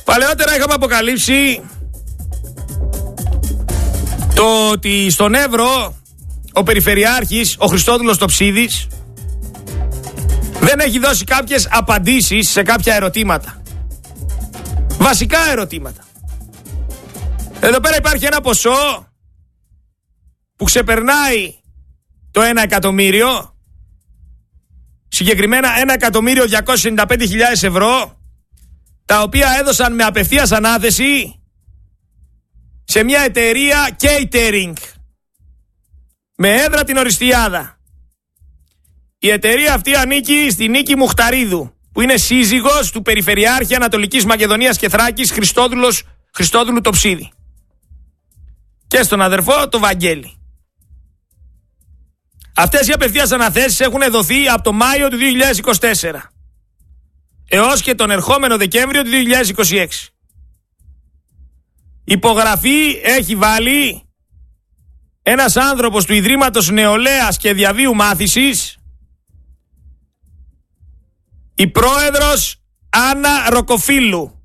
Παλαιότερα είχαμε αποκαλύψει το ότι στον Εύρο ο Περιφερειάρχης, ο Χριστόδουλος Τοψίδης, δεν έχει δώσει κάποιες απαντήσεις σε κάποια ερωτήματα. Βασικά ερωτήματα. Εδώ πέρα υπάρχει ένα ποσό που ξεπερνάει το 1 εκατομμύριο, συγκεκριμένα 1.295.000 ευρώ, τα οποία έδωσαν με απευθείας ανάθεση σε μια εταιρεία catering με έδρα την Οριστιάδα. Η εταιρεία αυτή ανήκει στη Νίκη Μουχταρίδου, που είναι σύζυγος του Περιφερειάρχη Ανατολικής Μακεδονίας και Θράκης Χριστόδουλου Τοψίδη, και στον αδερφό το Βαγγέλη. Αυτές οι απευθείας αναθέσεις έχουν δοθεί από το Μάιο του 2024 έως και τον ερχόμενο Δεκέμβριο του 2026. Υπογραφή έχει βάλει ένας άνθρωπος του Ιδρύματος Νεολαίας και Διαβίου Μάθησης, η πρόεδρος Άννα Ροκοφίλου.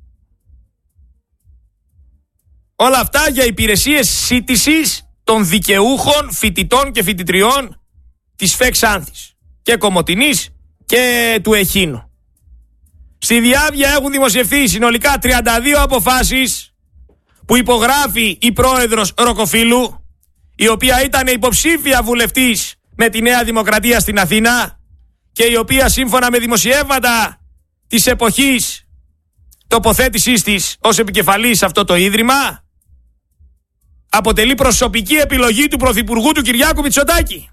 Όλα αυτά για υπηρεσίες σύντησης των δικαιούχων φοιτητών και φοιτητριών της ΦΕΚ Ξάνθης και Κομοτηνής και του Εχίνου. Στη διάβια έχουν δημοσιευθεί συνολικά 32 αποφάσεις που υπογράφει η πρόεδρος Ροκοφίλου, η οποία ήταν υποψήφια βουλευτής με τη Νέα Δημοκρατία στην Αθήνα και η οποία σύμφωνα με δημοσιεύματα της εποχής τοποθέτησής της ως επικεφαλής σε αυτό το ίδρυμα αποτελεί προσωπική επιλογή του Πρωθυπουργού του Κυριάκου Μητσοτάκη.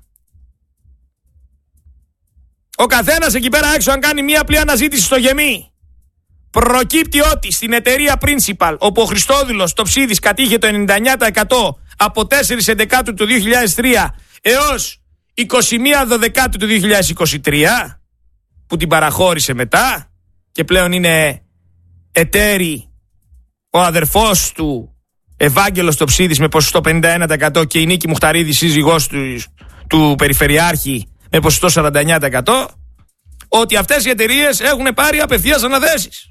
Ο καθένας εκεί πέρα έξω, αν κάνει μία απλή αναζήτηση στο γεμί, προκύπτει ότι στην εταιρεία Principal, όπου ο Χριστόδουλος Τοψίδης κατήχε το 99% από 4/11 του 2003 έως 21/12 του 2023, που την παραχώρησε μετά και πλέον είναι εταίροι ο αδερφός του Ευάγγελος Τοψίδης με ποσοστό 51% και η Νίκη Μουχταρίδη, σύζυγός του Περιφερειάρχη, με ποσοστό 49%, ότι αυτές οι εταιρείες έχουν πάρει απευθείας αναθέσεις.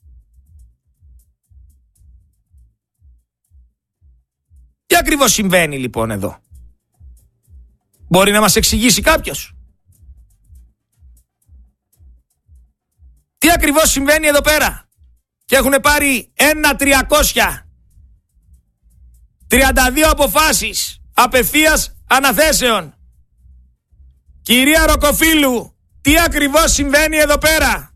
Τι ακριβώς συμβαίνει λοιπόν εδώ? Μπορεί να μας εξηγήσει κάποιος? Τι ακριβώς συμβαίνει εδώ πέρα? Και έχουν πάρει 1.332 αποφάσεις απευθείας αναθέσεων. Κυρία Ροκοφίλου, τι ακριβώς συμβαίνει εδώ πέρα?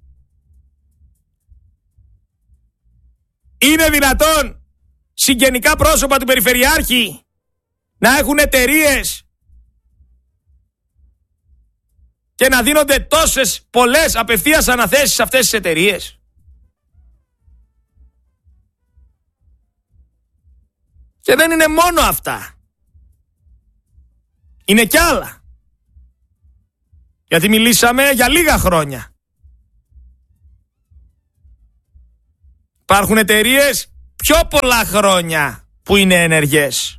Είναι δυνατόν συγγενικά πρόσωπα του Περιφερειάρχη να έχουν εταιρείες και να δίνονται τόσες πολλές απευθείας αναθέσεις σε αυτές τις εταιρείες? Και δεν είναι μόνο αυτά. Είναι κι άλλα. Γιατί μιλήσαμε για λίγα χρόνια. Υπάρχουν εταιρείες πιο πολλά χρόνια που είναι ενεργές.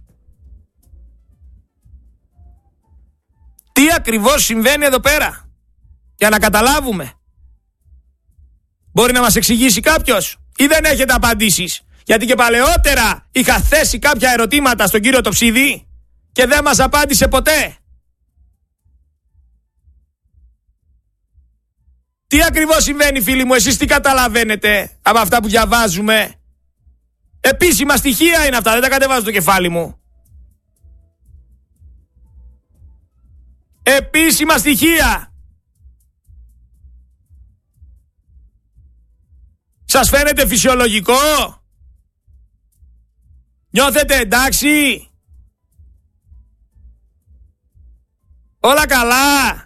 Τι ακριβώς συμβαίνει εδώ πέρα? Για να καταλάβουμε. Μπορεί να μας εξηγήσει κάποιος ή δεν έχετε απαντήσεις? Γιατί και παλαιότερα είχα θέσει κάποια ερωτήματα στον κύριο Τοψίδη και δεν μας απάντησε ποτέ. Τι ακριβώς συμβαίνει, φίλοι μου? Εσείς τι καταλαβαίνετε από αυτά που διαβάζουμε? Επίσημα στοιχεία είναι αυτά, δεν τα κατεβάζω στο κεφάλι μου. Επίσημα στοιχεία. Σας φαίνεται φυσιολογικό? Νιώθετε εντάξει? Όλα καλά?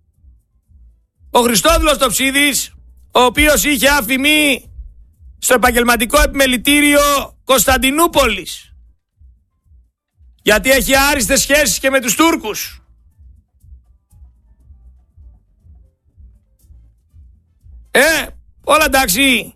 Ο Χριστόδουλος Τοψίδης, ο οποίος είχε αφημί στο επαγγελματικό επιμελητήριο Κωνσταντινούπολης, γιατί έχει άριστες σχέσεις και με τους Τούρκους. Όλα εντάξει?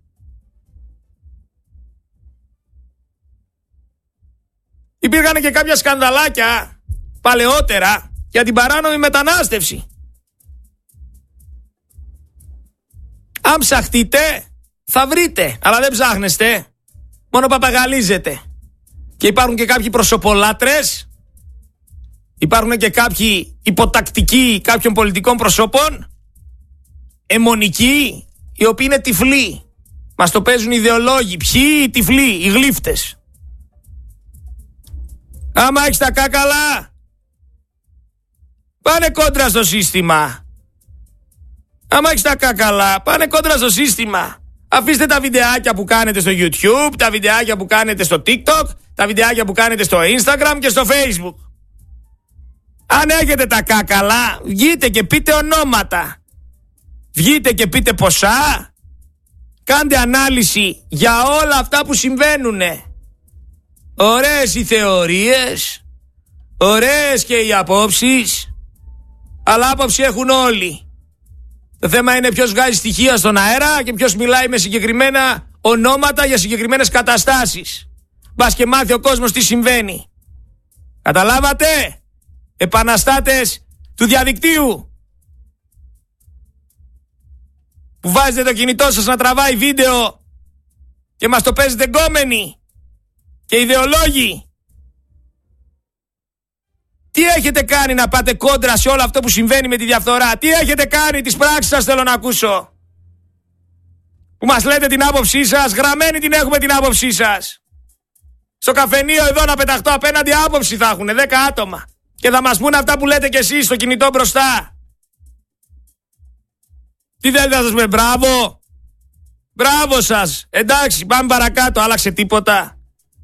Υπήρχαν και κάποια σκανδαλάκια παλαιότερα για την παράνομη μετανάστευση. Αν ψαχτείτε, Θα βρείτε, αλλά δεν ψάχνεστε. Μόνο παπαγαλίζετε. Και υπάρχουν και κάποιοι προσωπολάτρες. Υπάρχουν και κάποιοι υποτακτικοί κάποιων πολιτικών προσώπων. Αιμονικοί, οι οποίοι είναι τυφλοί. Μας το παίζουν οι ιδεολόγοι. Ποιοι οι τυφλοί, οι γλύφτες. Άμα έχεις τα κάκαλα, πάνε κόντρα στο σύστημα. Άμα έχεις τα κάκαλα, πάνε κόντρα στο σύστημα. Αφήστε τα βιντεάκια που κάνετε στο YouTube, τα βιντεάκια που κάνετε στο TikTok, τα βιντεάκια που κάνετε στο Instagram και στο Facebook. Αν έχετε τα κάκαλα, βγείτε και πείτε ονόματα. Βγείτε και πείτε ποσά. Κάντε ανάλυση για όλα αυτά που συμβαίνουνε. Ωραίες οι θεωρίες, ωραίες και οι απόψεις, αλλά άποψη έχουν όλοι. Το θέμα είναι ποιος βγάζει στοιχεία στον αέρα και ποιος μιλάει με συγκεκριμένα ονόματα για συγκεκριμένες καταστάσεις. Μπας και μάθει ο κόσμος τι συμβαίνει. Καταλάβατε? Επαναστάτες του διαδικτύου, που βάζετε το κινητό σας να τραβάει βίντεο και μας το παίζετε γκόμενοι και ιδεολόγοι. Τι έχετε κάνει να πάτε κόντρα σε όλο αυτό που συμβαίνει με τη διαφθορά? Τι έχετε κάνει? Τις πράξεις σας θέλω να ακούσω. Που μας λέτε την άποψή σας, γραμμένη την έχουμε την άποψή σας. Στο καφενείο εδώ να πεταχτώ απέναντι, άποψη θα έχουν 10 άτομα. Και θα μας πούν αυτά που λέτε κι εσείς στο κινητό μπροστά. Τι θέλετε να σας πούμε? Μπράβο. Μπράβο σας. Εντάξει, πάμε παρακάτω. Άλλαξε τίποτα?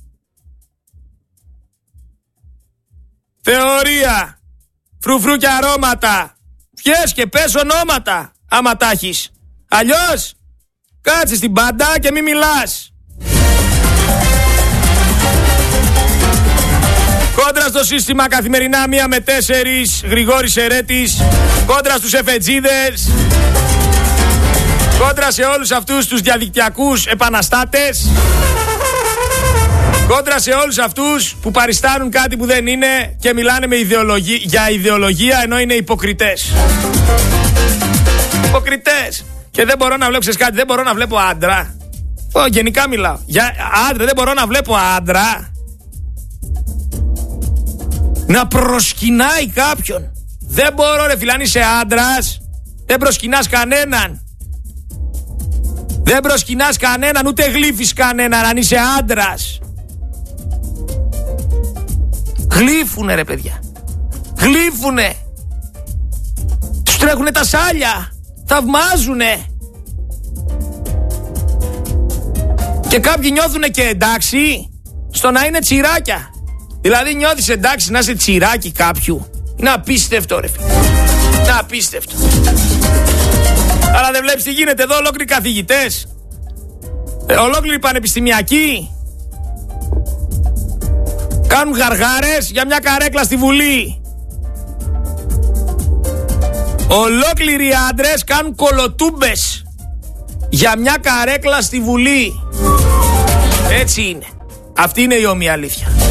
Θεωρία. Φρουφρού και αρώματα. Βγες και πες ονόματα, άμα τα έχεις. Αλλιώς, κάτσε στην πάντα και μη μιλάς. Κόντρα στο σύστημα καθημερινά 1 με 4, Γρηγόρης Ερέτης. Κόντρα στους εφετζίδες. Κόντρα σε όλους αυτούς τους διαδικτυακούς επαναστάτες. Κόντρα σε όλους αυτούς που παριστάνουν κάτι που δεν είναι και μιλάνε για ιδεολογία ενώ είναι υποκριτές. Υποκριτές. Και δεν μπορώ να βλέπω, ξέρεις κάτι, δεν μπορώ να βλέπω άντρα. Γενικά μιλάω. Για άντρα δεν μπορώ να βλέπω άντρα να προσκυνάει κάποιον. Δεν μπορώ ρε φίλε, αν είσαι άντρας δεν προσκυνάς κανέναν. Δεν προσκυνάς κανέναν, ούτε γλύφεις κανέναν αν είσαι άντρας. Γλύφουνε ρε παιδιά. Γλύφουνε. Τους τρέχουνε τα σάλια. Θαυμάζουνε. Και κάποιοι νιώθουνε και εντάξει στο να είναι τσιράκια. Δηλαδή νιώθεις εντάξει να είσαι τσιράκι κάποιου? Είναι απίστευτο ρε φίλε. Είναι απίστευτο. Αλλά δεν βλέπεις τι γίνεται εδώ? Ολόκληροι καθηγητές, ολόκληροι πανεπιστημιακοί κάνουν γαργάρες για μια καρέκλα στη Βουλή. Ολόκληροι άντρες κάνουν κολοτούμπες για μια καρέκλα στη Βουλή. Έτσι είναι. Αυτή είναι η όμοια αλήθεια.